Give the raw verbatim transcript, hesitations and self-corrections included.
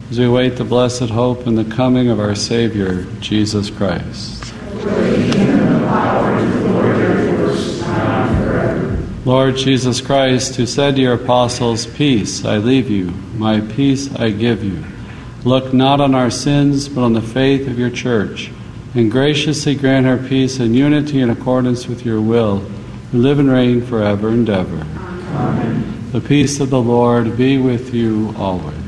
as we await the blessed hope and the coming of our Savior, Jesus Christ. Lord Jesus Christ, who said to your apostles, "Peace I leave you, my peace I give you," look not on our sins, but on the faith of your church, and graciously grant her peace and unity in accordance with your will, who live and reign forever and ever. Amen. The peace of the Lord be with you always.